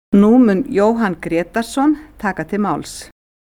Nú mun Jóhann Grétarsson taka til máls.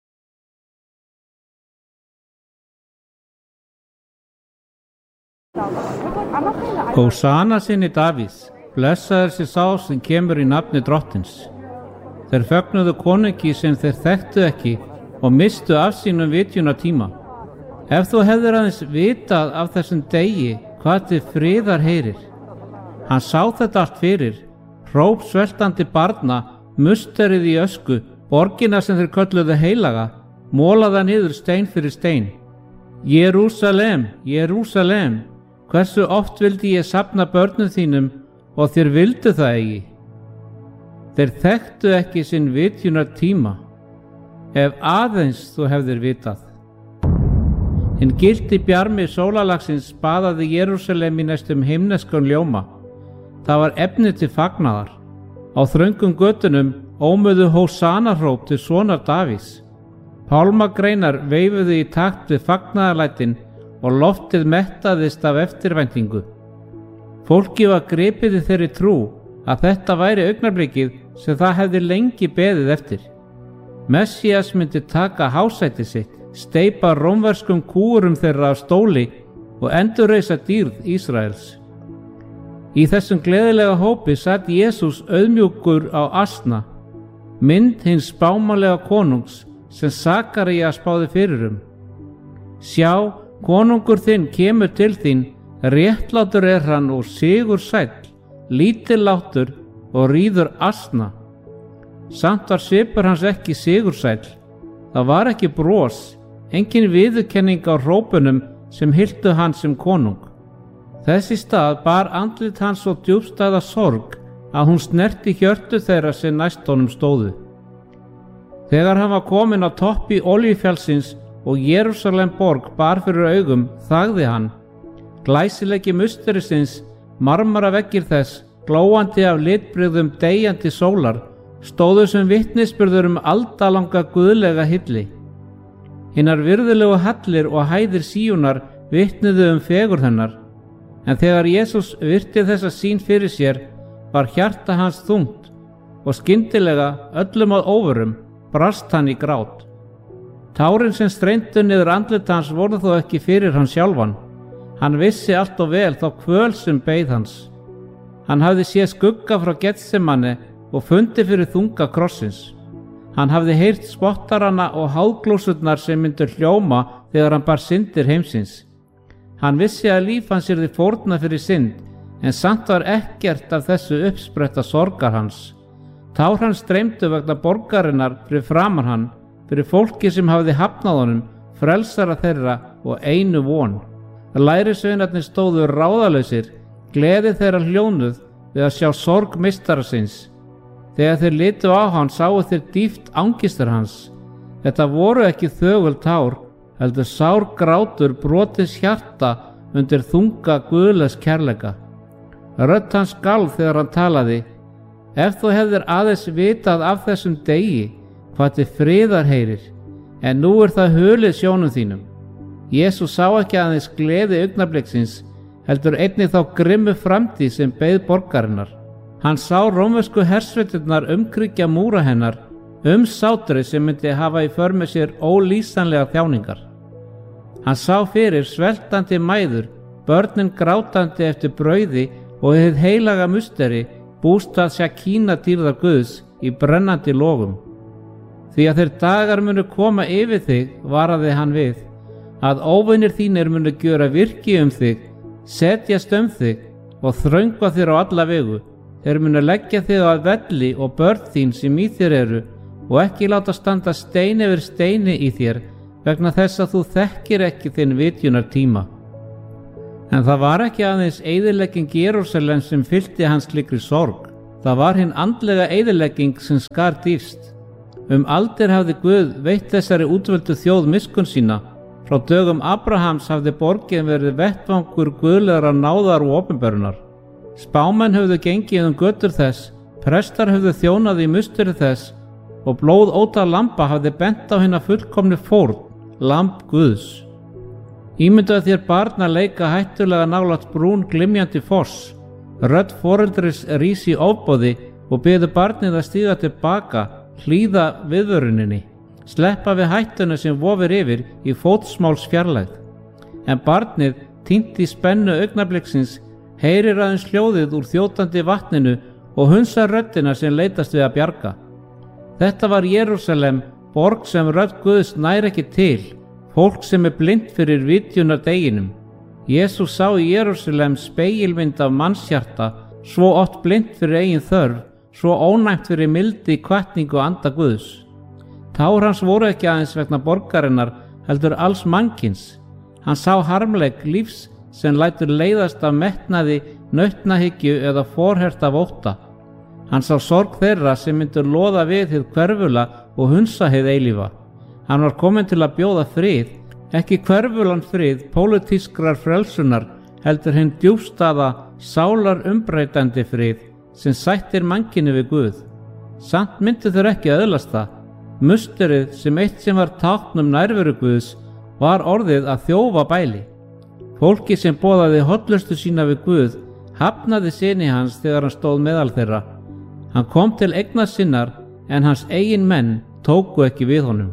Hósana sinni Davíðs, blessaður sé sá sem kemur í nafni Drottins. Þeir fögnuðu konungi sem þeir þekktu ekki og mistu af sínum vitjunartíma. Ef þú hefðir aðeins vitað af þessum degi hvað til friðar heyrir. Hann sá þetta allt fyrir, hróp sveltandi barna, musterið í ösku, borgina sem þeir kölluðu heilaga, molaða niður stein fyrir stein. Jerúsalem, Jerúsalem, hversu oft vildi ég safna börnum þínum og þér vildu það ekki. Þeir þekktu ekki sinn vitjunartíma, ef aðeins þú hefðir vitað. Hinn gilti bjarmi sólalagsins baðaði Jerúsalem í næstum himneskum ljóma. Það var efni til fagnaðar. Á þröngum götunum ómuðu hósanahróp til sonar Davíðs. Pálmagreinar veifuðu í takt við fagnaðarlætin og loftið mettaðist af eftirvæntingu. Fólki var gripið í þeirri trú að þetta væri augnablikið sem það hefði lengi beðið eftir. Messías myndi taka hásæti sitt, steypa rómverskum kúgurum þeirra af stóli og endurreisa dýrð Ísraels. Í þessum gleðilega hópi satt Jesús auðmjúkur á asna, mynd hins spámanlega konungs sem Sakaría spáði fyrir Sjá, konungur þinn kemur til þín, réttlátur hann og sigursæll, lítillátur og ríður asna. Samt var svipur hans ekki sigursæll. Það var ekki bros, engin viðurkenning á hrópunum sem hyltu hann sem konung. Þess í stað bar andlit hans svo djúpstæða sorg að hún snerti hjörtu þeirra sem næst honum stóðu. Þegar hann var kominn á toppi Olíufjallsins og Jerúsalem borg bar fyrir augum, þagði hann. Glæsilegi musterisins, marmaraveggir þess, glóandi af litbrigðum deyjandi sólar, stóðu sem vitnisburður aldalanga guðlega hylli. Hinnar virðulegu hallir og hæðir Síonar vitnuðu fegurð hennar, en þegar Jesús virti þessa sýn fyrir sér, var hjarta hans þungt og skyndilega öllum að óvörum brast hann í grát. Tárin sem streymdu niður andlit hans voru þó ekki fyrir hann sjálfan. Hann vissi allt og vel þá kvöl sem beið hans. Hann hafði séð skugga frá Getsemane og fundið fyrir þunga krossins. Hann hafði heyrt spottarana og háglósurnar sem myndu hljóma þegar hann bar syndir heimsins. Hann vissi að líf hans yrði fórnað fyrir synd, en samt var ekkert af þessu uppspretta sorgar hans. Tár hans streymdu vegna borgarinnar fyrir framan hann, fyrir fólki sem hafði hafnað honum, frelsara þeirra og einu von. Lærisveinarnir stóðu ráðalausir, gleði þeirra hljónuð við að sjá sorg meistara síns. Þegar þeir litu á hann sáu þeir dýpt angistur hans. Þetta voru ekki þögul tár, heldur sár grátur brotis hjarta undir þunga guðlegs kærleika. Rödd hans skalf þegar hann talaði. Ef þú hefðir aðeins vitað af þessum degi, hvað til friðar heyrir, en nú það hulið sjónum þínum. Jesús sá ekki aðeins gleði augnabliksins, heldur einnig þá grimmu framtíð sem beið borgarinnar. Hann sá rómversku hersveitirnar umkryggja múra hennar, sátri sem myndi hafa í för með sér ólýsanlega þjáningar. Hann sá fyrir sveltandi mæður, börnin grátandi eftir brauði og hið heilaga musteri, bústað Shakína dýrðar Guðs í brennandi logum. Því að þeir dagar munu koma yfir þig, varaði hann við, að óvinir þínir munu gjöra virki þig, setjast þig og þröngva þér á alla vegu. Þeir munu leggja þig á velli og börn þín sem í þér eru og ekki láta standa stein yfir steini í þér vegna þess að þú þekkir ekki þinn vitjunartíma. En það var ekki aðeins eyðilegging Jerúsalem sem fyllti hans slíkri sorg. Það var hinn andlega eyðilegging sem skar dýpst. Aldir hafði Guð veitt þessari útvöldu þjóð miskunn sína. Frá dögum Abrahams hafði borgin verið vettvangur guðlegra náðar og opinberunar. Spámenn höfðu gengið götur þess, prestar höfðu þjónað í musteri þess og blóð ótal lamba hafði bent á hina fullkomni fórn, lamb Guðs. Ímyndaðu þér barn að leika hættulega nálægt brún glymjandi foss. Rödd foreldris rís í ofboði og biðu barnið að stíga tilbaka, hlýða viðvöruninni, sleppa við hættuna sem vofir yfir í fótsmáls fjarlægð. En barnið, týnt í spennu augnabliksins, heyrir aðeins hljóðið úr þjótandi vatninu og hunsar röddina sem leitast við að bjarga. Þetta var Jerúsalem, borg sem rödd Guðs nær ekki til, fólk sem blind fyrir vitjunardeginum. Jesús sá í Jerúsalem spegilmynd af mannshjarta, svo oft blind fyrir eigin þörf, svo ónæmt fyrir mildi, hvatningu anda Guðs. Tár hans voru ekki aðeins vegna borgarinnar, heldur alls mannkyns. Hann sá harmleik lífs sem lætur leiðast af metnaði, nautnahyggju eða forhert af ótta. Hann sá sorg þeirra sem myndu loða við hið hverfula og hunsa hið eilífa. Hann var kominn til að bjóða frið, ekki hverfulan frið pólitískrar frelsunar, heldur hinn djúpstaða, sálar umbreytandi frið sem sættir mannkyni við Guð. Samt myndu þeir ekki öðlast það. Musterið sem eitt sem var tákn nærveru Guðs var orðið að þjófa bæli. Fólki sem boðaði hollustu sína við Guð hafnaði syni hans þegar hann stóð meðal þeirra. Hann kom til eigna sinnar en hans eigin menn tóku ekki við honum.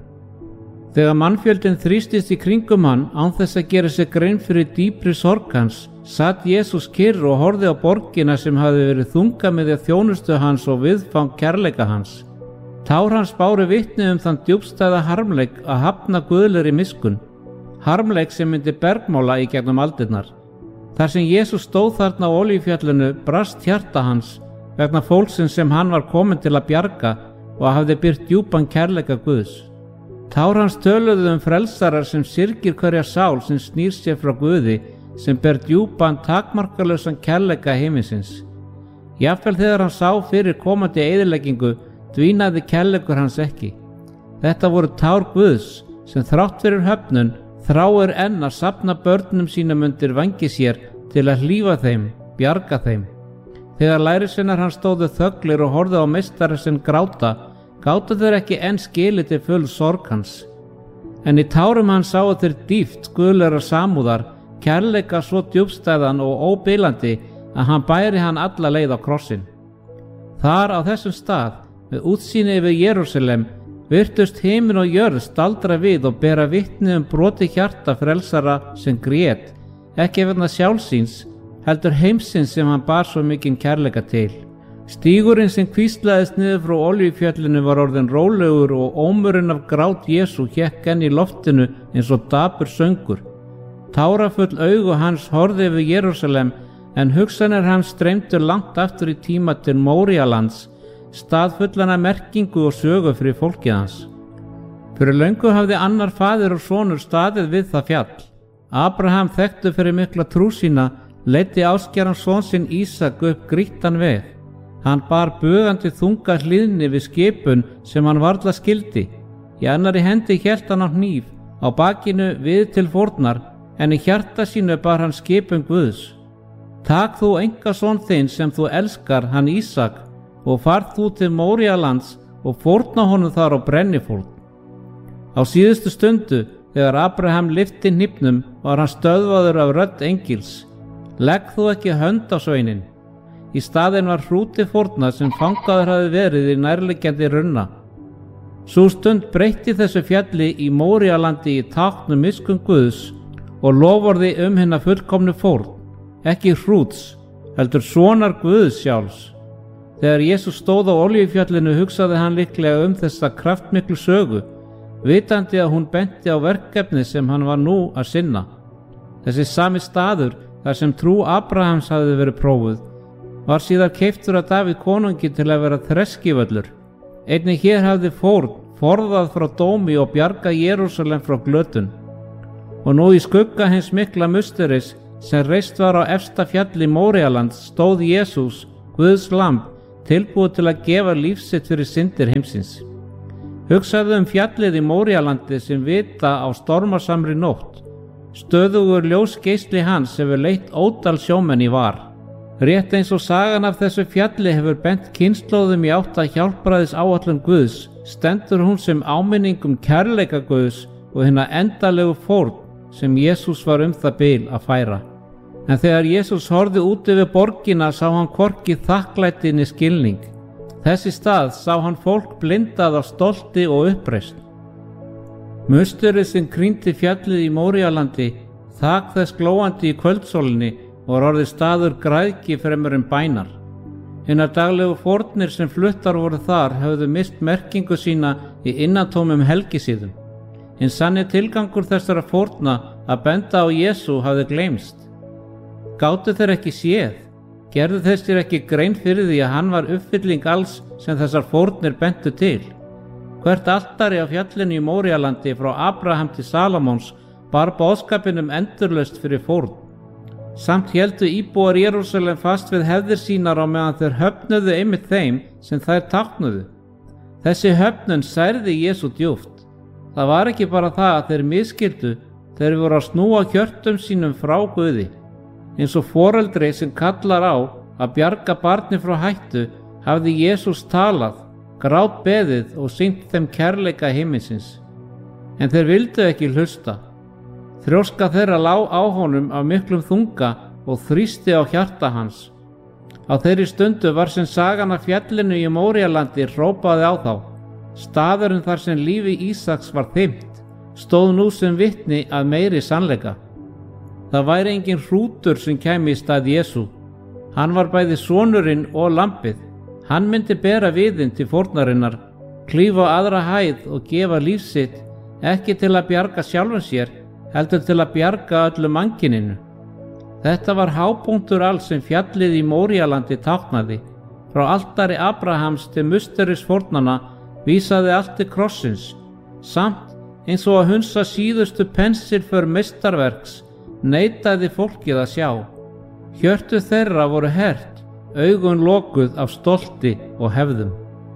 Þegar mannfjöldin þrýstist í kringum hann án þess að gera sig grein fyrir dýpri sorg hans, satt Jesús kyrr og horfði á borgina sem hafði verið þungamiðja þjónustu hans og viðfang kærleika hans. Tár hans báru vitni þann djúpstæða harmleik að hafna guðlegri miskunn, harmleik sem myndi bergmála í gegnum aldirnar. Þar sem Jesús stóð þarna á Olíufjallinu brast hjarta hans vegna fólksins sem hann var kominn til að bjarga og hafði byrt djúpan kærleika Guðs. Tár hans töluðu frelsarar sem syrgir hverja sál sem snýr sér frá Guði, sem ber djúpan takmarkalausan kærleika heiminsins. Jafnvel þegar hann sá fyrir komandi eyðileggingu dvínaði kærleikur hans ekki. Þetta voru tár Guðs sem þrátt fyrir höfnun þráir enn að safna börnum sínum undir vangi sér til að hlífa þeim, bjarga þeim. Þegar lærisveinar hans stóðu þöglir og horfðu á meistara sinn gráta, gátu þeir ekki enn skilið til full sorg hans. En í tárum hans sáu þeir dýpt guðlegra samúðar, kærleika svo djúpstæðan og óbilandi að hann bæri hann alla leið á krossin. Þar á þessum stað, með útsýni yfir Jerúsalem, virtust himinn og jörð staldra við og bera vitni broti hjarta frelsara sem grét, ekki vegna sjálfsíns, heldur heimsins sem hann bar svo mikinn kærleika til. Stígurinn sem hvíslaðist niður frá Olíufjallinu var orðinn rólegur og ómurinn af grát Jesú hékk enn í loftinu eins og dapur söngur. Tárafull augu hans horfði yfir Jerúsalem en hugsanir hans streymdu langt aftur í tíma til Móríalands, staðfullana merkingu og sögu fyrir fólkið hans. Fyrir löngu hafði annar faðir og sonur staðið við það fjall. Abraham, þekktu fyrir mikla trú sína, leiddi áskæran son sinn Ísak upp grýttan veg. Hann bar bugandi þunga hlýðni við skipun sem hann varla skildi. Í annarri hendi hélt hann á hníf, á bakinu við til fórnar, en í hjarta sínu bar hann skipun Guðs. Tak þú einkason þinn sem þú elskar, hann Ísak, og farð þú til Móríalands og fórna honum þar á brennifórn. Á síðustu stundu, þegar Abraham lyfti hnífnum, var hann stöðvaður af rödd engils. Legg þú ekki hönd á sveininn. Í staðinn var hrúti fórna sem fangaður hafði verið í nærliggjandi runna. Sú stund breytti þessu fjalli í Móríalandi í tákn miskunn Guðs og loforði hinna fullkomnu fórn, ekki hrúts, heldur sonar Guðs sjálfs. Þegar Jesús stóð á Olíufjallinu hugsaði hann líklega þessa kraftmiklu sögu, vitandi að hún benti á verkefni sem hann var nú að sinna. Þessi sami staður þar sem trú Abrahams hafði verið prófuð, var síðar keyptur af Davíð konungi til að vera þreskivöllur. Einnig hér hafði fórn forðað frá dómi og bjargað Jerúsalem frá glötun. Og nú í skugga hins mikla musteris sem reist var á efsta fjalli Móríalands stóð Jesús, Guðs lamb, tilbúið til að gefa lífsitt fyrir syndir heimsins. Hugsaðu fjallið í Móríalandi sem vita á stormasamri nótt. Stöðugur ljósgeisli hans hefur leitt ótal sjómenn í var. Rétt eins og sagan af þessu fjalli hefur bent kynslóðum í átt að hjálpræðis áætlun Guðs, stendur hún sem áminning kærleika Guðs og hinna endalegu fórn sem Jesús var það bil að færa. En þegar Jesús horfði út yfir borgina sá hann hvorki þakklæti né skilning. Þess í stað sá hann fólk blindað af stolti og uppreisn. Musturinn sem krýndi fjallið í Móríalandi, þak þess glóandi í kvöldsólinni, var orðið staður græðgi fremur en bænar. Hinar daglegu fórnir sem fluttar voru þar höfðu mist merkingu sína í innantómum helgisíðum. Hinn sanni tilgangur þessara fórna að benda á Jesú hafði gleymst. Gátu þeir ekki séð? Gerðu þeir sér ekki grein fyrir því að hann var uppfylling alls sem þessar fórnir bentu til? Hvert altari á fjallinu í Móríalandi frá Abraham til Salomons bar boðskapinn endurlaust fyrir fórn. Samt héldu íbúar Jerúsalem fast við hefðir sínar á meðan þeir höfnuðu einmitt þeim sem þær táknuðu. Þessi höfnun særði Jesú djúpt. Það var ekki bara það að þeir misskildu, þeir voru að snúa hjörtum sínum frá Guði. Eins og foreldri sem kallar á að bjarga barni frá hættu, hafði Jesús talað, grátbeðið og sýnt þeim kærleika himinsins. En þeir vildu ekki hlusta. Þrjóska þeirra lá á honum af miklum þunga og þrýsti á hjarta hans. Á þeirri stundu var sem sagan af fjallinu í Móríalandi hrópaði á þá. Staðurinn þar sem lífi Ísaks var þymt, stóð nú sem vitni að meiri sannleika. Það væri engin hrútur sem kæmi í stað Jesú. Hann var bæði sonurinn og lambið. Hann myndi bera viðinn til fórnarinnar, klífa aðra hæð og gefa líf sitt, ekki til að bjarga sjálfum sér, heldur til að bjarga öllu mannkyninu. Þetta var hápunktur alls sem fjallið í Móríalandi táknaði. Frá altari Abrahams til musterisfórnanna vísaði allt til krossins. Samt eins og að hunsa síðustu pensilför meistarverks neitaði fólkið að sjá. Hjörtu þeirra voru hert, augun lokuð af stolti og hefðum.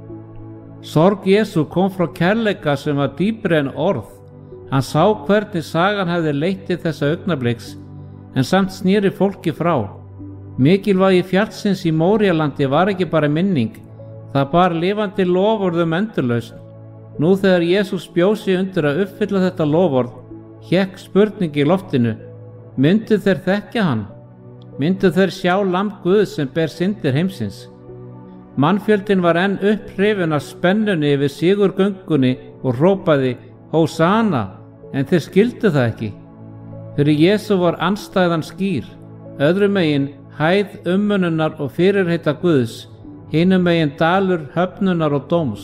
Sorg Jesú kom frá kærleika sem var dýpri en orð. Hann sá hvernig sagan hefði leitt til þessa augnabliks, en samt snýri fólki frá. Mikilvægi fjallsins í Móríalandi var ekki bara minning, það bar lifandi loforðum endurlaust. Nú þegar Jesús bjó sig undir að uppfylla þetta loforð, hékk spurning í loftinu: myndu þeir þekkja hann? Myndu þeir sjá lamb Guðs sem ber syndir heimsins? Mannfjöldin var enn upphrifinn af spennunni yfir sigurgöngunni og hrópaði: Hósana! En þeir skildu það ekki. Fyrir Jesú var andstæðan skýr, öðrum megin hæð umönnunar og fyrirheita Guðs, hinum megin dalur höfnunar og dóms.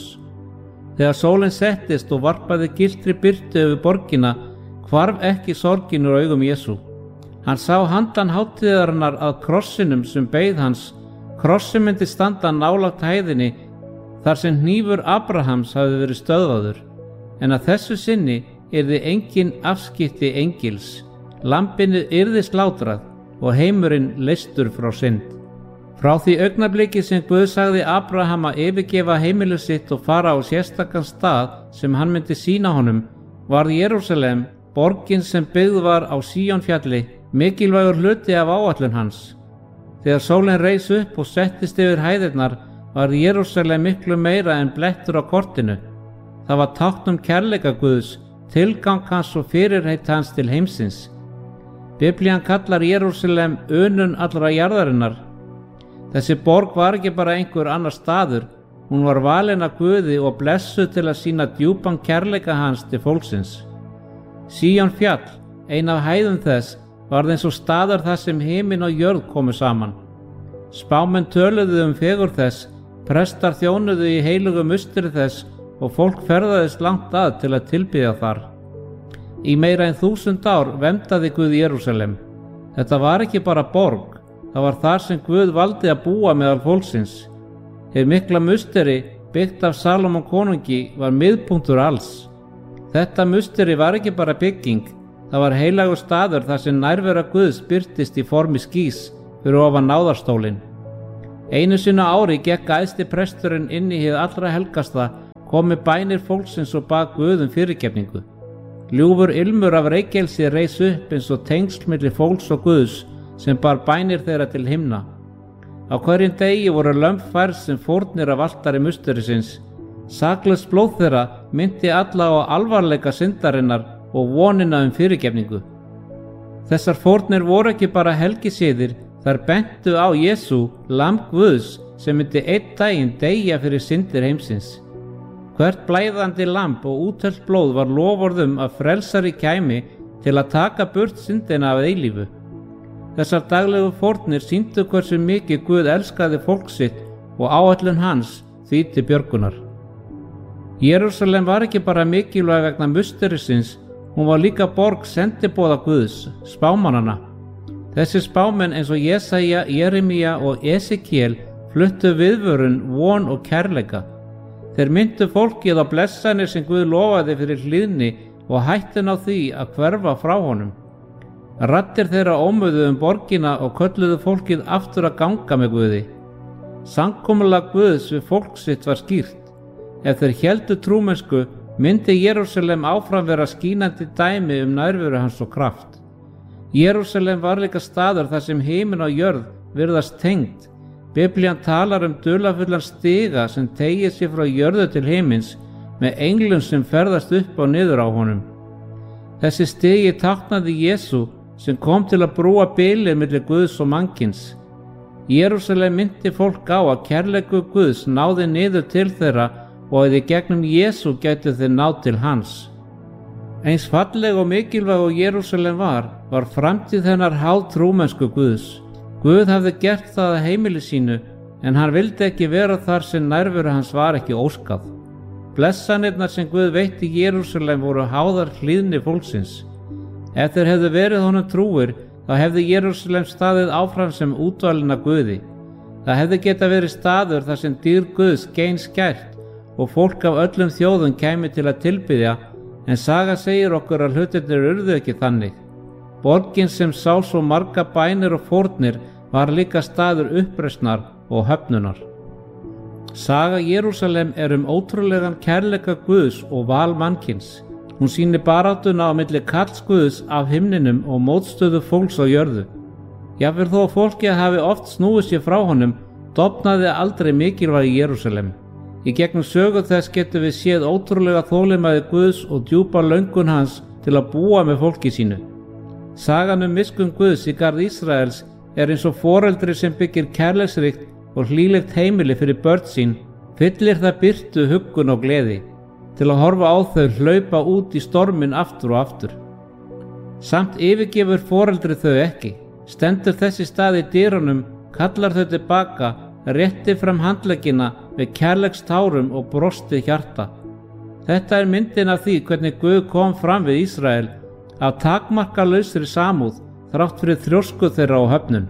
Þegar sólin settist og varpaði giltri birtu yfir borgina, hvarf ekki sorgin úr augum Jesú. Hann sá handan hátíðarinnar að krossinum sem beið hans. Krossin myndi standa nálægt hæðinni, þar sem hnífur Abrahams hafði verið stöðvaður. En að þessu sinni yrði engin afskipti engils. Lambinu yrði slátrað og heimurinn leystur frá synd. Frá því augnabliki sem Guð sagði Abraham að yfirgefa heimili sitt og fara á sérstakan stað sem hann myndi sýna honum, varð Jerúsalem, borgin sem byggð var á Síónfjalli, mikilvægur hluti af áætlun hans. Þegar sólin reis upp og settist yfir hæðirnar, varð Jerúsalem miklu meira en blettur á kortinu. Það var tákn kærleika Guðs, tilgang hans og fyrirheit hans til heimsins. Biblían kallar Jerúsalem unun allra jarðarinnar. Þessi borg var ekki bara einhver annar staður, hún var valin af Guði og blessuð til að sýna djúpan kærleika hans til fólksins. Síón fjall, ein af hæðum þess, varð eins og staðar þar sem himinn og jörð komu saman. Spámenn töluðu fegur þess, prestar þjónuðu í heilugu musteri þess og fólk ferðaðist langt að til að tilbiðja þar. Í meira en 1000 ár verndaði Guð Jerúsalem. Þetta var ekki bara borg, það var þar sem Guð valdi að búa meðal fólksins. Hið mikla musteri, byggt af Salómon konungi, var miðpunktur alls. Þetta musteri var ekki bara bygging, það var heilagur staður þar sem nærvera Guðs birtist í formi skýs fyrir ofan náðarstólinn. Einu sinni á ári gekk æðsti presturinn inn í hið allra helgasta, komi bænir fólksins og bað Guð fyrirgefningu. Ljúfur ilmur af reykelsi reis upp eins og tengsl milli fólks og Guðs sem bar bænir þeirra til himna. Á hverjum degi voru lömb færð sem fórnir af altari musterisins. Saklaust blóð þeirra minnti alla á alvarleika syndarinnar og vonina fyrirgefningu. Þessar fórnir voru ekki bara helgisiðir, þær bentu á Jesú, lamb Guðs, sem myndi einn daginn deyja fyrir syndir heimsins. Hvert blæðandi lamb og úthellt blóð var loforðum að frelsari kæmi til að taka burt syndina af eilífu. Þessar daglegu fórnir sýndu hversu mikið Guð elskaði fólk sitt og áætlun hans því til björgunar. Jerúsalem var ekki bara mikilvæg vegna musterisins, hún var líka borg sendiboða Guðs, spámannanna. Þessi spámenn eins og Jesaja, Jeremía og Esekiel fluttu viðvörun, von og kærleika. Þeir myndu fólkið á blessanir sem Guð lofaði fyrir hlýðni og hættin á því að hverfa frá honum. Raddir þeirra ómuðu borgina og kölluðu fólkið aftur að ganga með Guði. Samkomulag Guðs við fólk sitt var skýrt. Ef þeir héldu trúmennsku myndi Jerúsalem áfram vera skínandi dæmi nærveru hans og kraft. Jerúsalem var líka staður þar sem himinn og jörð virðast tengd. Biblían talar dularfullan stiga sem teygir sig frá jörðu til himins með englum sem ferðast upp og niður á honum. Þessi stigi táknaði Jesú sem kom til að brúa bilið milli Guðs og mannkyns. Jerúsalem myndi fólk á að kærleikur Guðs náði niður til þeirra og að í gegnum Jesú gætu þeir náð til hans. Eins falleg og mikilvæg og Jerúsalem var framtíð hennar háð trúmennsku Guðs. Guð hafði gert það að heimili sínu, en hann vildi ekki vera þar sem nærveru hans var ekki óskað. Blessanirnar sem Guð veitti Jerúsalem voru háðar hlýðni fólksins. Ef þeir hefðu verið honum trúir, þá hefði Jerúsalem staðið áfram sem útvalin af Guði. Það hefði geta verið staður þar sem dýr Guðs gein skært og fólk af öllum þjóðum kæmi til að tilbiðja, en saga segir okkur að hlutirnir urðu ekki þannig. Borgin sem sá svo marga bænir og fórnir var líka staður uppreisnar og höfnunar. Saga Jerúsalem ótrúlegan kærleika Guðs og val mannkyns. Hún sýnir baráttuna á milli kalls Guðs af himninum og mótstöðu fólks á jörðu. Jafnvel þó fólkið hafi oft snúið sér frá honum, dofnaði aldrei mikilvægi Jerúsalem. Í gegnum sögu þess getum við séð ótrúlega þolinmæði Guðs og djúpa löngun hans til að búa með fólki sínu. Sagan miskunn Guðs í garð Ísraels eins og foreldri sem byggir kærleiksríkt og hlýlegt heimili fyrir börn sín, fyllir það birtu, huggun og gleði. Til að horfa á þau hlaupa út í storminn aftur og aftur. Samt yfirgefur foreldri þau ekki. Stendur þess í stað í dyrunum, kallar þau tilbaka, rétti fram handleggina með kærleikstárum og brostið hjarta. Þetta myndin af því hvernig Guð kom fram við Ísrael af takmarkalausri samúð þrátt fyrir þrjósku þeirra og höfnun.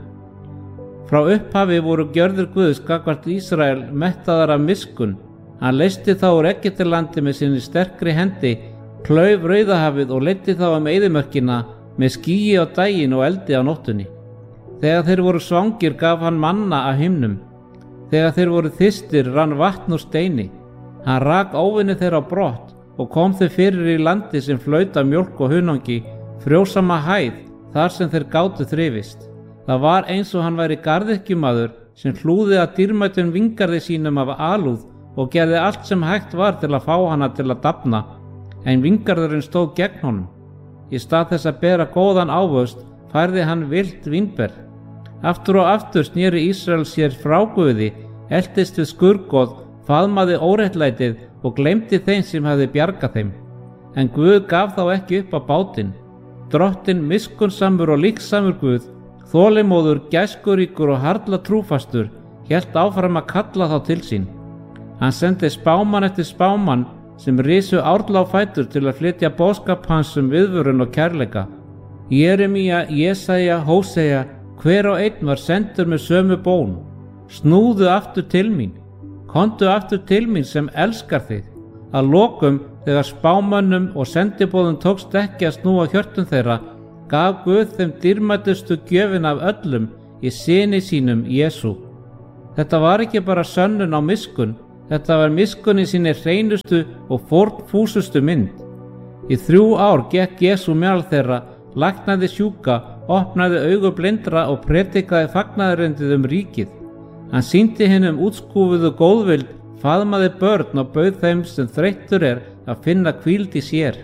Frá upphafi voru gjörðir Guðs gagnvart Ísrael mettaðar af miskunn. Hann leysti þá úr Egyptalandi með sinni sterkri hendi, klauf Rauðahafið og leiddi þá eyðimörkina með skýi á daginn og eldi á nóttunni. Þegar þeir voru svangir gaf hann manna af himnum. Þegar þeir voru þyrstir rann vatn úr steini. Hann rak óvinni þeirra á brott og kom þau fyrir í landi sem flaut af mjólk og hunangi, frjósama hæð þar sem þeir gátu þrifist. Það var eins og hann væri garðyrkjumaður sem hlúði að dýrmætum vingarði sínum af alúð og gerði allt sem hægt var til að fá hana til að dafna, en vingarðurinn stóð gegn honum. Í stað þess að bera góðan ávöxt færði hann villt vínber. Aftur og aftur sneri Ísrael sér frá Guði, eltist við skurgoð, faðmaði óréttlætið og gleymdi þeim sem hafði bjargað þeim. En Guð gaf þá ekki upp á bátinn. Drottinn miskunnsamur og líksamur Guð, þolinmóður, gæskuríkur og harla trúfastur, hélt áfram að kalla þá til sín. Hann sendi spámann eftir spámann sem risu árla á fætur til að flytja boðskap hans viðvörun og kærleika. Jeremía, Jesaja, Hóseja, hver og einn var sendur með sömu bón. Snúðu aftur til mín, komdu aftur til mín sem elskar þig. Að lokum, þegar spámönnum og sendiboðum tókst ekki að snúa hjörtum þeirra, gaf Guð þeim dýrmætustu gjöfin af öllum í syni sínum Jesú. Þetta var ekki bara sönnun á miskunn, þetta var miskunn í sinni hreinustu og fórnfúsustu mynd. Í 3 ár gekk Jesú meðal þeirra, læknaði sjúka, opnaði augu blindra og predikaði fagnaðarerindið ríkið. Hann sýndi hinum útskúfuðu góðvild, faðmaði börn og bauð þeim sem þreyttur að finna hvíld í sér.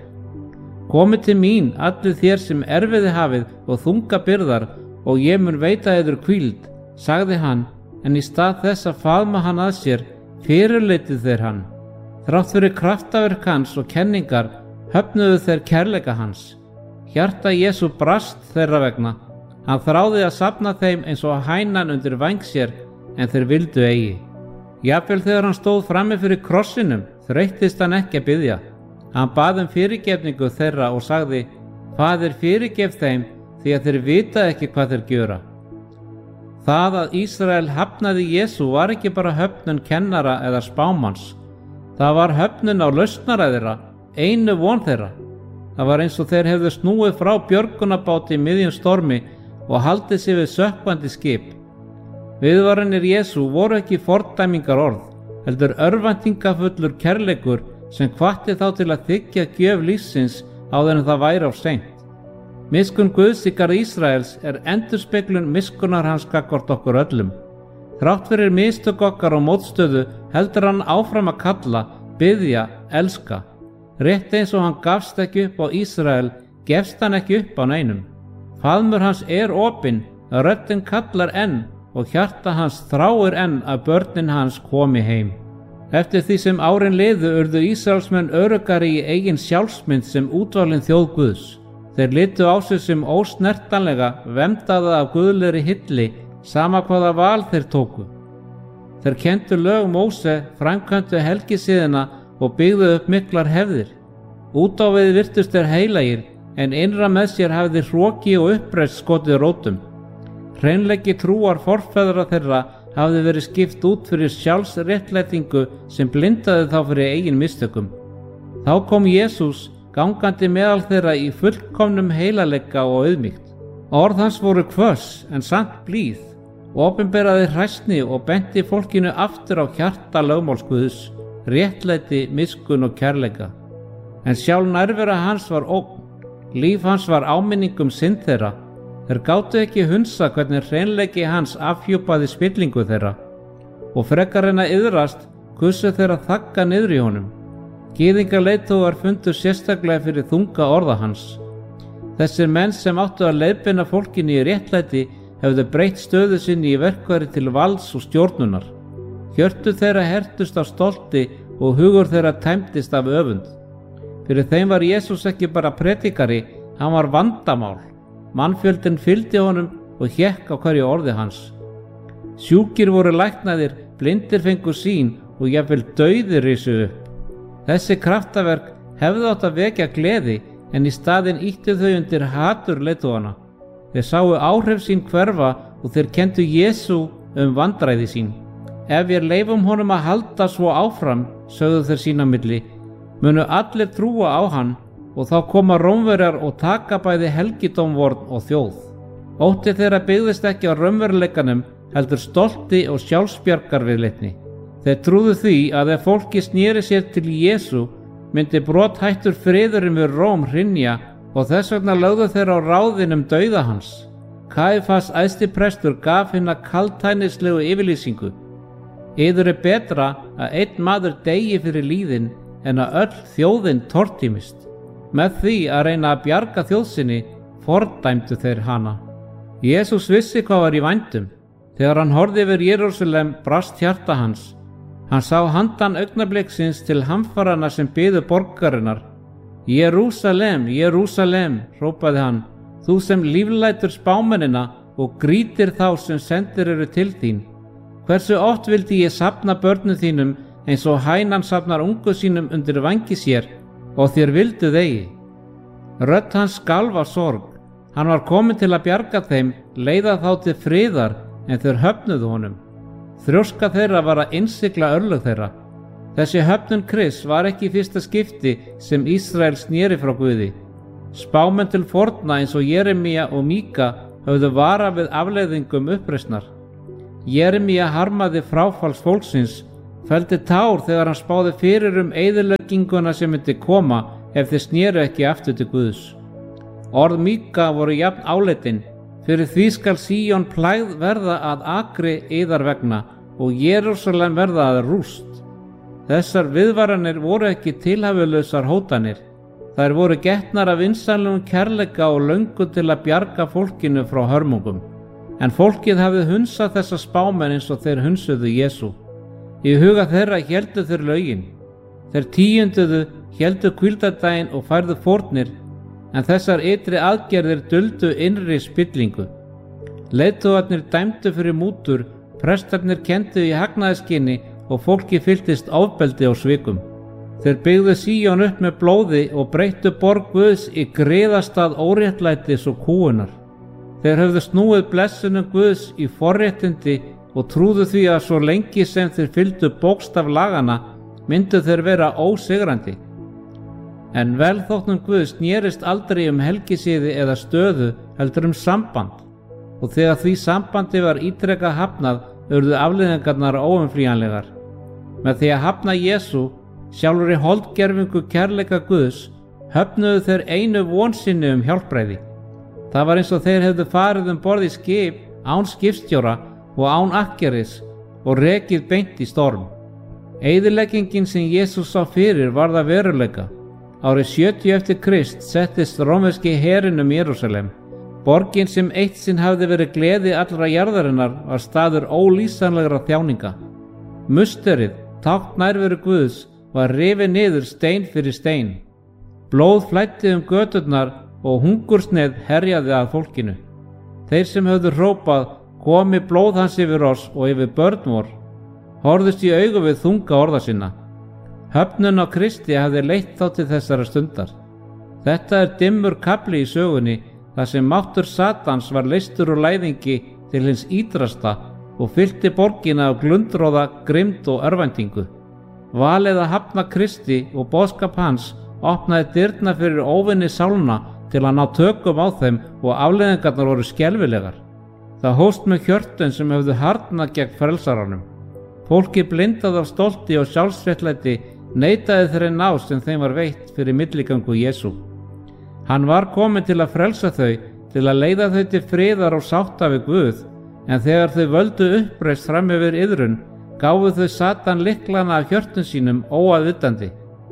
Komið til mín, allir þér sem erfiði hafið og þunga byrðar, og ég mun veita yður hvíld, sagði hann, en í stað þess að faðma hann að sér, fyrirlitu þeir hann. Þrátt fyrir kraftaverk hans og kenningar höfnuðu þeir kærleika hans. Hjarta Jesú brast þeirra vegna. Hann þráði að safna þeim eins og hænan undir væng sér, en þeir vildu eigi. Jafnvel þegar hann stóð frammi fyrir krossinum, þreyttist hann ekki að biðja. Hann bað fyrirgefningu þeirra og sagði: Faðir, fyrirgef þeim, því að þeir vita ekki hvað þeir gjöra. Það að Ísrael hafnaði Jesú var ekki bara höfnun kennara eða spámanns. Það var höfnun á lausnara þeirra, einu von þeirra. Það var eins og þeir hefðu snúið frá björgunarbáti í miðjum stormi og haldið sig við sökkvandi skip. Viðvaranir Jesú voru ekki fordæmingar orð, heldur örvæntingafullur kærleikur sem hvatti þá til að þiggja gjöf lífsins áður en það væri of seint. Miskunn Guðs í garð Ísraels er endurspeglun miskunnar hans gagnvart okkur öllum. Þrátt fyrir mistök okkar og mótstöðu heldur hann áfram að kalla, biðja, elska. Rétt eins og hann gafst ekki upp á Ísrael, gefst hann ekki upp á neinum. Faðmur hans er opinn, röddin kallar enn og hjarta hans þráir enn að börnin hans komi heim. Eftir því sem árin liðu urðu Ísraelsmenn öruggari í eigin sjálfsmynd sem útvalin þjóð Guðs. Þeir litu á sig sem ósnertanlega, verndaða af guðlegri hylli, sama hvaða val þeir tóku. Þeir kenndu lög Móse, framkvæmdu helgisiðina og byggðu upp miklar hefðir. Út á við virtust þeir heilagir, en innra með sér hafði hroki og uppreist skotið rótum. Hreinleiki trúar forfeðra þeirra hafði verið skipt út fyrir sjálfsréttlætingu sem blindaði þá fyrir eigin mistökum. Þá kom Jesús gangandi meðal þeirra í fullkomnum heilagleika og auðmýkt. Orð hans voru hvöss en samt blíð, opinberaði hræsni og benti fólkinu aftur á hjarta lögmáls Guðs, réttlæti, miskunn og kærleika. En sjálf nærvera hans var ógn, líf hans var áminning synd þeirra. Þeir gátu ekki hunsa hvernig hreinleiki hans afhjúpaði spillingu þeirra, og frekar en að iðrast kusu þeirra þagga niður í honum. Gyðingaleiðtogar fundu sérstaklega fyrir þunga orða hans. Þessir menn sem áttu að leiðbeina fólkinu í réttlæti hefðu breytt stöðu sinni í verkværi til valds og stjórnunar. Hjörtu þeirra hertust af stolti og hugur þeirra tæmdist af öfund. Fyrir þeim var Jesús ekki bara predikari, hann var vandamál. Mannfjöldin fylgdi honum og hékk á hverju orði hans. Sjúkir voru læknaðir, blindir fengu sýn og jafnvel dauðir risu upp. Þessi kraftaverk hefðu átt að vekja gleði, en í staðinn ýttu þau undir hatur leiðtogana. Þeir sáu áhrif sín hverfa og þeir kenndu Jesú vandræði sín. Ef við leifum honum að halda svo áfram, sögðu þeir sín á milli, munu allir trúa á hann og þá koma Rómverjar og taka bæði helgidómvorn og þjóð. Ótti þeirra byggðist ekki á raunveruleikanum, heldur stolti og sjálfsbjargarviðleitni. Þeir trúðu því að ef fólki sneri sér til Jesú, myndi brothættur friðurinn við Róm hrynja og þess vegna lögðu þeir á ráðin dauða hans. Kaífas æðstiprestur gaf hina kaldhæðnislegu yfirlýsingu: Yður er betra að einn maður deyi fyrir líðin en að öll þjóðin tortímist. Með því að reyna að bjarga þjóðsinni fordæmdu þeir hana. Jesús vissi hvað var í vændum. Þegar hann horfði yfir Jerúsalem brast hjarta hans. Hann sá handan augnabliksins til hamfarana sem biðu borgarinnar. Jerúsalem, Jerúsalem, hrópaði hann, þú sem líflætur spámennina og grýtir þá sem sendir eru til þín. Hversu oft vildi ég safna börnum þínum eins og hænan safnar ungu sínum undir vangi sér og þér vilduð eigi. Rödd hans skalf af sorg. Hann var kominn til að bjarga þeim, leiða þá til friðar, en þeir höfnuðu honum. Þrjóska þeirra var að innsigla örlög þeirra. Þessi höfnun Krists var ekki í fyrsta skipti sem Ísrael sneri frá Guði. Spámenn til forna eins og Jeremía og Míka höfðu varað við afleiðingum uppreisnar. Jeremía harmaði fráfalls fólksins, felldi tár þegar hann spáði fyrir eyðilegginguna sem myndi koma ef þeir sneru ekki aftur til Guðs. Orð Míka voru jafn áleitin: fyrir því skal Síón plægð verða að akri yðar vegna og Jerúsalem verða að rúst. Þessar viðvaranir voru ekki tilhæfulausar hótanir. Þær voru getnar af vinsamlegum kærleika og löngun til að bjarga fólkinu frá hörmungum. En fólkið hafði hunsað þessa spámenn eins og þeir hunsuðu Jesú. Í huga þeirra héldu þeir lögin. Þeir tíunduðu, héldu hvíldardaginn og færðu fórnir, en þessar ytri aðgerðir duldu innri spillingu. Leiðtogarnir dæmdu fyrir mútur, prestarnir kenndu í hagnaðarskyni og fólki fylltist ofbeldi og svikum. Þeir byggðu Síón upp með blóði og breyttu borg Guðs í griðastað óréttlætis og kúgunar. Þeir höfðu snúið blessunum Guðs í forréttindi og trúðu því að svo lengi sem þeir fylgdu bókstaf lagana myndu þeir vera ósigrandi. En velþóknun Guðs snerist aldrei helgisiði eða stöðu, heldur samband. Og þegar því sambandi var ítrekað hafnað, urðu afleiðingarnar óumflýjanlegar. Með því að hafna Jesú, sjálfri holdgerfingu kærleika Guðs, höfnuðu þeir einu von sinni hjálpræði. Það var eins og þeir hefðu farið borð í skip án skipstjóra og án akkeris og rekið beint í storm. Eyðileggingin sem Jesús sá fyrir varð að veruleika. Árið 70 eftir Krist settist rómverski herinn Jerúsalem. Borgin sem eitt sinn hafði verið gleði allra jarðarinnar var staður ólýsanlegra þjáninga. Musterið, tákn nærveru Guðs, var rifið niður stein fyrir stein. Blóð flæddi göturnar og hungursneið herjaði að fólkinu. Þeir sem höfðu hrópað, komi blóð hans yfir oss og yfir börn vor, horfðust í augu við þunga orða sinna. Höfnun á Kristi hafði leitt þá til þessara stundar. Þetta dimmur kafli í sögunni, þar sem máttur Satans var leystur úr læðingi til hins ítrasta og fyllti borgina af glundroða, grimmd og örvæntingu. Valið að hafna Kristi og boðskap hans opnaði dyrnar fyrir óvinni sálna til að ná tökum á þeim og afleiðingarnar voru skelfilegar. Það hófst með hjörtun sem höfðu harðnað gegn frelsaranum. Fólki blindað af stolti og sjálfsréttlæti neitaði þeirri náð sem þeim var veitt fyrir milligöngu Jesú. Hann var kominn til að frelsa þau, til að leiða þau til friðar og sátta við Guð, en þegar þau völdu uppreist fram yfir iðrun, gáfu þau Satan lyklana af hjörtum sínum óaðvitandi.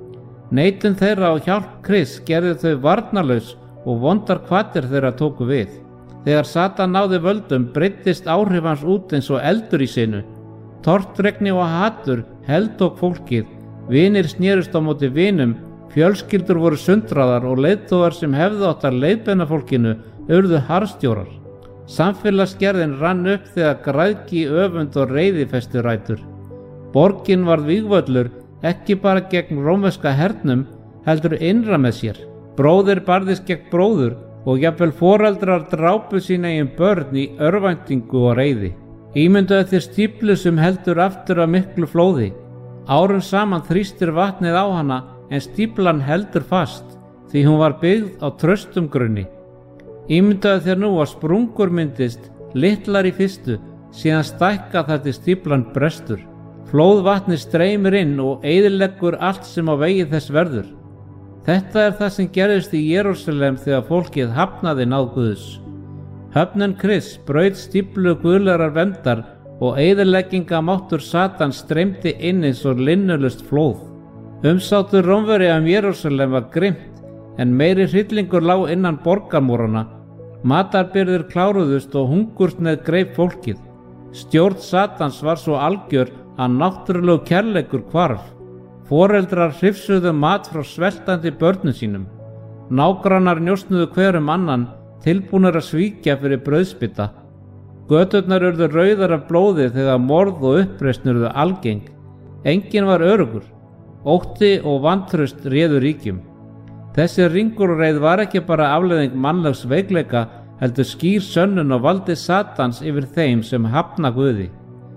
Neitun þeirra og hjálp Krists gerði þau varnarlaus og vondar hvatir þeirra tóku við. Þegar Satan náði völdum breiddist áhrif hans út eins og eldur í sinu. Tortregni og hatur heltók fólkið, vinir snerust á móti vinum, fjölskyldur voru sundraðar og leiðtogar sem hefðu átt að leiðbeina fólkinu urðu harðstjórar. Samfélagsgerðin rann upp þegar græðgi, öfund og reiði festu rætur. Borgin varð vígvöllur ekki bara gegn rómverska hernum, heldur innra með sér. Bróðir barðist gegn bróður og jafnvel foreldrar drápu sín eigin börn í örvæntingu og reiði. Ímyndaðu þér stíflu sem heldur aftur af miklu flóði. Árum saman þrýstir vatnið á hana en stíflan heldur fast því hún var byggð á traustum grunni. Ímyndaðu þér nú að sprungur myndist, litlar í fyrstu, síðan stækka þar til stíflan brestur. Flóðvatni streymir inn og eyðileggur allt sem á vegi þess verður. Þetta er það sem gerðist í Jerúsalem þegar fólkið hafnaði náð Guðs. Höfnun Krists braut stíflu guðlegrar verndar og eyðileggingamáttur Satans streymdi inn eins og linnulust flóð. Umsátur Rómverja Jerúsalem var grimmt, en meiri hryllingur lá innan borgarmúranna. Matarbirgðir kláruðust og hungursneið greip fólkið. Stjórn Satans var svo algjör að náttúrulegur kærleikur hvarf. Foreldrar hrifsuðu mat frá sveltandi börnum sínum. Nágrannar njósnuðu hver annan, tilbúnir að svíkja fyrir brauðspita. Göturnar urðu rauðar af blóði þegar morð og uppreisn urðu algeng. Enginn var öruggur. Ótti og vantraust réðu ríkjum. Þessi ringulreið var ekki bara afleiðing mannlegs veikleika, heldur skýr sönnun og valdi Satans yfir þeim sem hafna Guði.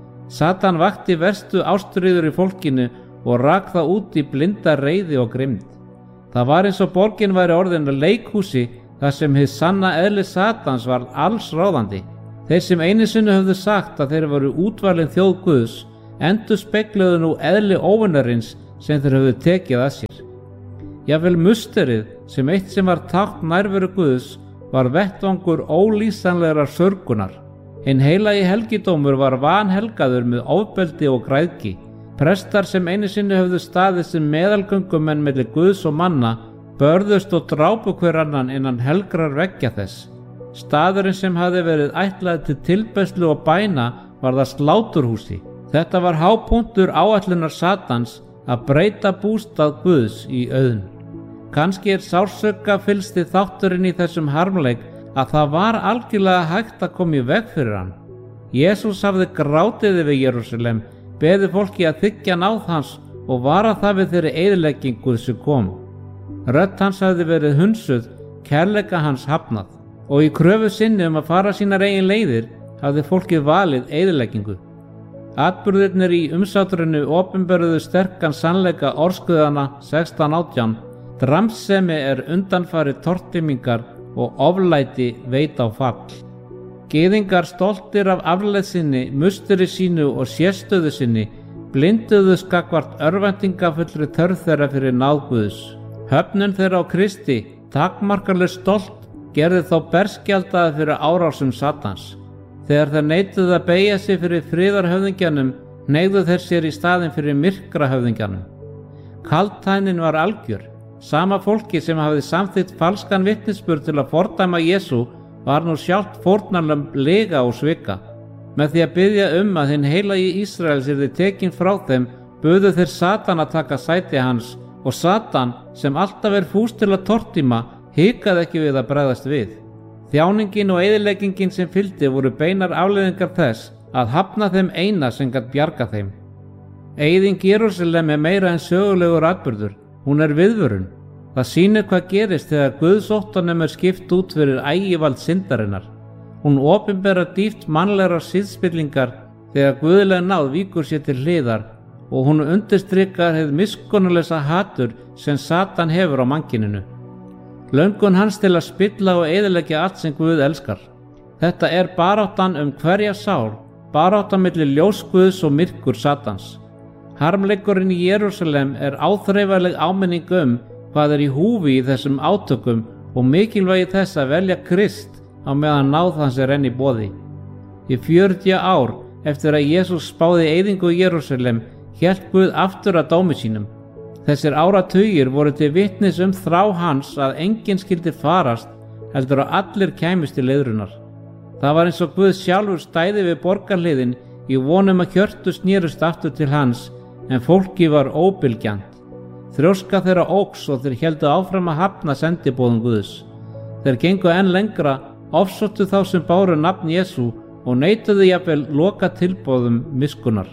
Satan vakti verstu ástríður í fólkinu og rak það út í blinda reiði og grimmd. Það var eins og borgin væri orðin að leikhúsi þar sem hið sanna eðli Satans var alls ráðandi. Þeir sem einu sinni höfðu sagt að þeir voru útvalin þjóð Guðs endurspegluðu nú eðli óvinarins sem þeir höfðu tekið að sér. Jafnvel musterið, sem eitt sem var tákn nærveru Guðs, var vettvangur ólýsanlegrar sörgunar. Hinn heilagi helgidómur var vanhelgaður með ofbeldi og græðgi. Prestar sem einu sinni höfðu staðið sem meðalgöngumenn milli Guðs og manna börðust og drápu hver annan innan helgrar veggja þess. Staðurinn sem hafði verið ætlaði til tilbeiðslu og bæna var það sláturhúsi. Þetta var hápunktur áætlunar Satans að breyta bústað Guðs í auðn. Kannski sársauka-fyllsti þátturinn í þessum harmleik að það var algjörlega hægt að koma í veg fyrir hann. Jesús hafði grátið yfir Jerúsalem, beðið fólki að þiggja náð hans og vara það við þeirri eyðileggingu sem kom. Rödd hans hafði verið hunsuð, kærleika hans hafnað, og í kröfu sinni að fara sínar eigin leiðir hafði fólkið valið eyðileggingu. Atburðirnir í umsátrinu opinberuðu sterkan sannleika orskuðana 16:18. Dramsemi undanfari tortímingar og oflæti veit á fall. Gyðingar stoltir af afleið sinni, musteri sínu og sérstöðu sinni blinduðu skakvart örvæntingafullri þörf þeirra fyrir náð Guðs. Höfnun þeirra á Kristi, takmarkarleg stolt, gerði þá berskjaldaði fyrir árásum Satans. Þegar þeir neituðu að beygja sig fyrir friðarhöfðingjanum, hneigðu þeir sér í staðinn fyrir myrkrahöfðingjanum. Kaldhæðnin var algjör. Sama fólki sem hafði samþykkt falskan vitnisburð til að fordæma Jesú var nú sjálft fórnarlömb lyga og svika. Með því að biðja að hinn heilagi Ísraels yrði tekinn frá þeim, buðu þeir Satan að taka sæti hans, og Satan, sem alltaf fús til að tortíma, hikaði ekki við að bregðast við. Þjáningin og eyðileggingin sem fylgdi voru beinar afleiðingar þess að hafna þeim eina sem gat bjarga þeim. Eyðing Jerúsalem meira en sögulegur atburður. Hún viðvörun. Það sýnir hvað gerist þegar Guðsóttanum skipt út fyrir ægivald syndarinnar. Hún opinberar dýpt mannlegar siðspillingar þegar guðleg náð víkur sér til hliðar og hún undirstrikar hið miskunnarlausa hatur sem Satan hefur á mannkyninu. Löngun hans til að spilla og eyðileggja allt sem Guð elskar. Þetta baráttan hverja sál, baráttan milli ljós Guðs og myrkur Satans. Harmleikurinn í Jerúsalem áþreifanleg áminning hvað í húfi í þessum átökum og mikilvægi þess að velja Krist á meðan náð hans enn í boði. Í 40 ár eftir að Jesús spáði eyðingu í Jerúsalem hélt Guð aftur að dómi sínum. Þessir áratugir voru til vitnis þrá hans að enginn skyldi farast heldur að allir kæmust til leiðrunar. Það var eins og Guð sjálfur stæði við borgarhliðin í vonum að hjörtu snerust aftur til hans, en fólki var óbylgjant. Þrjóska þeirra óx og þeir héldu áfram að hafna sendiboðum Guðs. Þeir gengu enn lengra, ofsóttu þá sem báru nafn Jesú og neituðu jafnvel loka tilboðum miskunnar.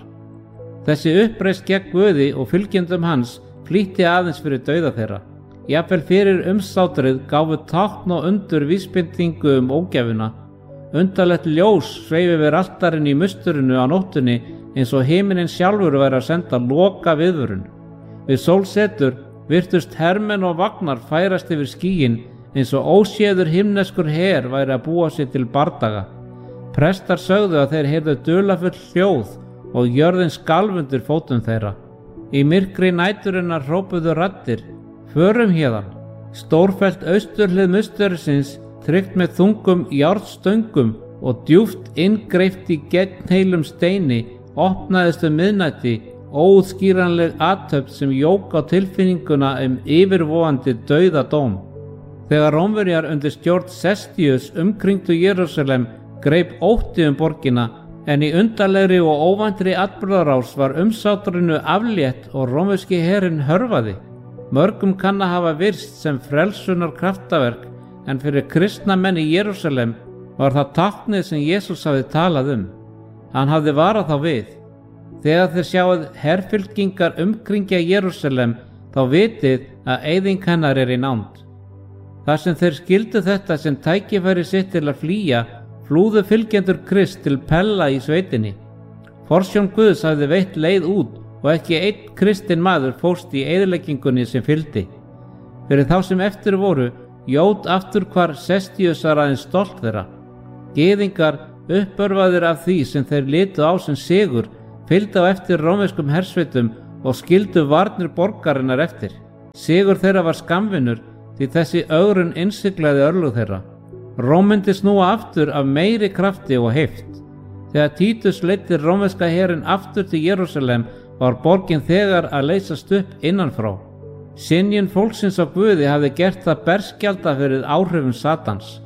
Þessi uppreisn gegn Guði og fylgjendum hans flýtti aðeins fyrir dauða þeirra. Jafnvel fyrir umsátrið gáfu tákn og undur vísbendingu ógæfuna. Undarlegt ljós sveif yfir altarinn í musturinu á nóttunni eins og himinin sjálfur væri að senda loka viðvörun. Við sólsetur virtust hermenn og vagnar færast yfir skýin eins og óséður himneskur her væri að búa sér til bardaga. Prestar sögðu að þeir heyrðu dularfull hljóð og jörðin skalf undir fótum þeirra. Í myrkri næturinnar hrópuðu raddir: förum héðan. Stórfellt austurhlið musterisins, tryggt með þungum járnstöngum og djúpt inngreift í gegnheilum steini, opnaðist miðnætti óútskýranleg athöfn sem jók á tilfinninguna yfirvofandi dauðadóm. Þegar Rómverjar undir stjórn Sestius umkringdu Jerúsalem greip ótti borgina, en í undarlegri og óvæntri atburðarás var umsátrinu aflétt og rómverski herinn hörfaði. Mörgum kann að hafa virst sem frelsunar kraftaverk, en fyrir kristna menn í Jerúsalem var það táknið sem Jesús hafði talað Hann hafði varað þá við: þegar þeir sjáið herfylkingar umkringja Jerúsalem, þá vitið að eyðing hennar í nánd. Þar sem þeir skildu þetta sem tækifæri sitt til að flýja, flúðu fylgjendur Krist til Pella í sveitinni. Forsjón Guðs hafði veitt leið út og ekki einn kristinn maður fórst í eyðileggingunni sem fylgdi. Fyrir þá sem eftir voru, jót aftur hvar Sestiusar aðeins stolt þeirra. Gyðingar, uppörvaðir af því sem þeir litu á sem sigur, fylgdu á eftir rómverskum hersveitum og skildu varnir borgarinnar eftir. Sigur þeirra var skammvinur, því þessi ögrun innsiglaði örlög þeirra. Róm myndi snúa aftur af meiri krafti og heift. Þegar Títus leiddi rómverska herinn aftur til Jerúsalem var borgin þegar að leysast upp innanfrá. Synjun fólksins á Guði hafði gert það berskjalda fyrir áhrifum Satans.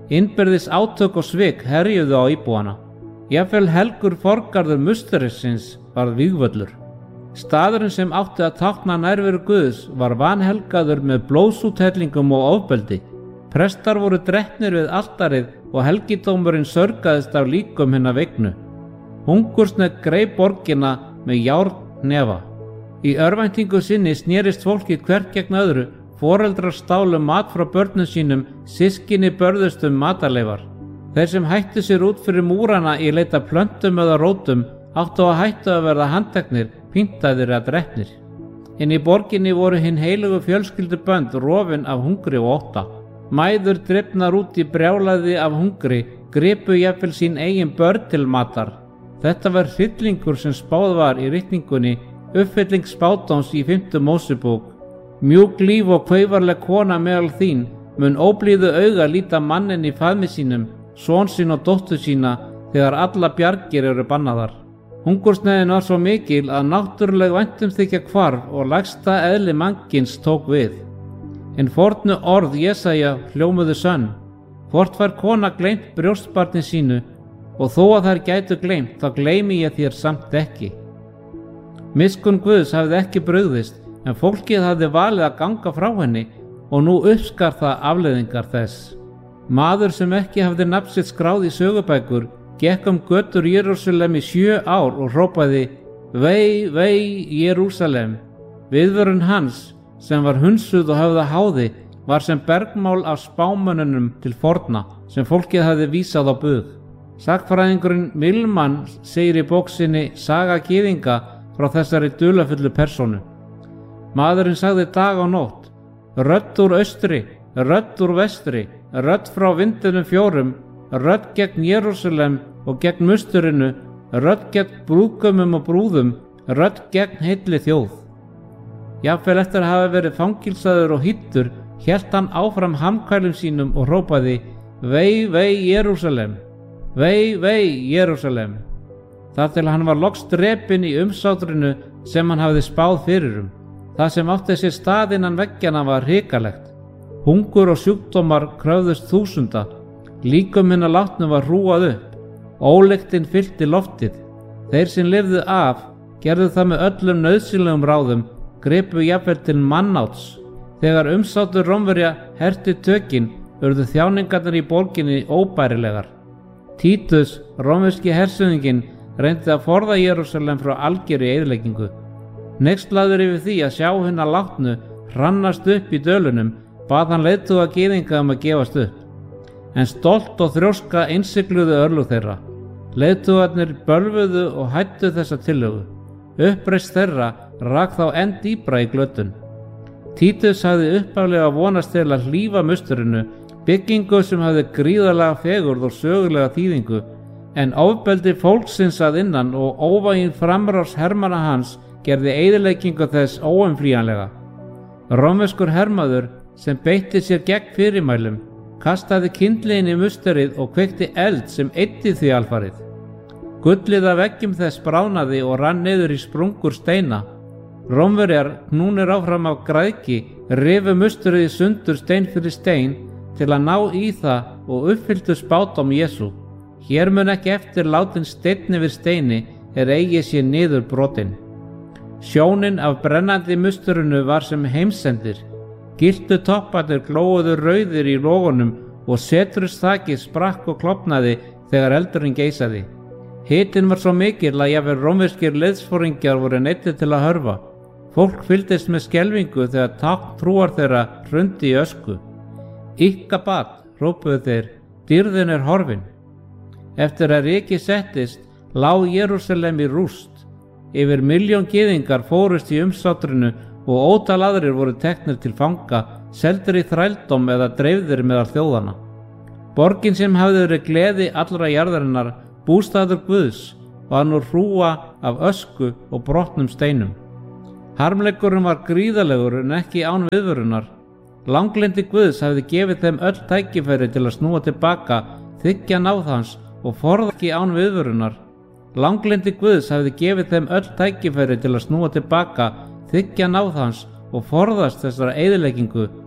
Innbyrðis átök og svik herjuðu á íbúana. Jafnvel helgur forgarður musterisins varð vígvöllur. Staðurinn sem átti að tákna nærveru Guðs var vanhelgaður með blóðsúthellingum og ofbeldi. Prestar voru drepnir við altarið og helgidómurinn sörgaðist af líkum hinna veiknu. Hungursneyð greip borgina með járnhnefa. Í örvæntingu sinni snerist fólkið hvert gegn öðru, foreldrar stálu mat frá börnum sínum, systkini börðust matarleifar. Þeir sem hættu sér út fyrir múrana í leita plöntum eða rótum áttu að hættu að verða handteknir, pyntaðir eða drepnir. Inn í borginni voru hinn heilugu fjölskyldubönd rofin af hungri og ótta. Mæður drifnar út í brjálæði af hungri, gripu jafnvel sín eigin börn til matar. Þetta var hryllingur sem spáð var í ritningunni, uppfylling spádóms í 5. Mósebók. Mjúk líf og kveifarleg kona meðal þín mun óblíðu auga líta mannin í faðmi sínum, son sín og dóttur sína, þegar alla bjargir eru bannaðar. Hungursneyðin var svo mikil að náttúruleg væntumþykja hvarf og lægsta eðli mannkins tók við. En fornu orð Jesaja hljómuðu sönn. Hvort fær kona gleymt brjóstbarni sínu, og þó að þær gætu gleymt, þá gleymi ég þér samt ekki. Miskunn Guðs hafði ekki brugðist, en fólkið hafði valið að ganga frá henni og nú uppskar það afleiðingar þess. Maður sem ekki hafði nafn sitt skráð í sögubækur gekk götur Jerúsalem í 7 ár og hrópaði: Vei, vei, Jerúsalem! Viðvörun hans, sem var hunsuð og höfð að háði, var sem bergmál af spámönnunum til forna, sem fólkið hafði vísað á bug. Sagnfræðingurinn Milman segir í bók sinni Saga gyðinga frá þessari dularfullu persónu. Maðurinn sagði dag og nótt: Rödd úr austri, rödd úr vestri, rödd frá vindinum 4, rödd gegn Jerúsalem og gegn musturinu, rödd gegn brúðgumum og brúðum, rödd gegn heilli þjóð. Jafnvel eftir að hafa verið fangilsaður og hýttur, hélt hann áfram hamkvælum sínum og hrópaði: Vei, vei, Jerúsalem! Vei, vei, Jerúsalem! Þar til hann var loks drepinn í umsátrinu sem hann hafði spáð fyrir Það sem átti sér stað innan veggjanna var hrikalegt. Hungur og sjúkdómar kröfðust þúsunda, líkum hinna látnu var hrúað upp, ólyktin fyllti loftið. Þeir sem lifðu af gerðu það með öllum nauðsynlegum ráðum, gripu jafnvel til mannáts. Þegar umsátur Rómverja herti tökin, urðu þjáningarnar í borginni óbærilegar. Títus, rómverski hersöðinginn, reyndi að forða Jerúsalem frá algerri eyðileggingu. Hneykslaður yfir því að sjá hinna látnu hrannast upp í dölunum, bað hann leiðtoga gyðinga að gefast upp. En stolt og þrjóska innsigluðu örlög þeirra. Leiðtogarnir bölvuðu og hættu þessa tillögu. Uppreisn þeirra rak þá enn dýpra í glötun. Títus hafði upphaflega vonast til að hlífa musturinu, byggingu sem hafði gríðarlega fegurð og sögulega þýðingu, en ofbeldi fólksins að innan og óvægin framrás hermanna hans gerði eyðileggingu þess óumflýjanlega. Rómverskur hermaður sem beitti sér gegn fyrirmælum kastaði kyndli í musterið og kveikti eld sem eyddi því alfarið. Gullið af veggjum þess bránaði og rann niður í sprungur steina. Rómverjar, knúnir áfram af græðgi, rifu musterið í sundur stein fyrir stein til að ná í það og uppfylltu spádóm Jesú. Hér mun ekki eftir látin steinn yfir steini eigi sé niður brotin. Sjónin af brennandi musturinu var sem heimsendir. Gylltu topparnir glóuðu rauðir í logunum og setrusþakið sprakk og klofnaði þegar eldurinn geisaði. Hitinn var svo mikil að jafnvel rómverskir leiðsforingjar voru neyddir til að hörfa. Fólk fylgdist með skelfingu þegar tákn trúar þeirra hrundi í ösku. Ikabat, hrópuðu þeir, dýrðin er horfin. Eftir að rykið settist, lá Jerúsalem í rúst. Yfir 1.000.000 gyðingar fórust í umsátrinu og ótal aðrir voru teknir til fanga, seldir í þrældóm eða dreifðir meðal þjóðana. Borgin sem hafði verið gleði allra jarðarinnar, bústaður Guðs, var nú hrúga af ösku og brotnum steinum. Harmleikurinn var gríðarlegur en ekki án viðvörunar. Langlindi Guðs hafði gefið þeim öll tækifæri til að snúa tilbaka, þiggja náð hans og forða ekki án viðvörunar. Langlindi Guðs hafði gefið þeim öll tækifæri til að snúa tilbaka, þiggja náð hans og forðast þessara eyðileggingu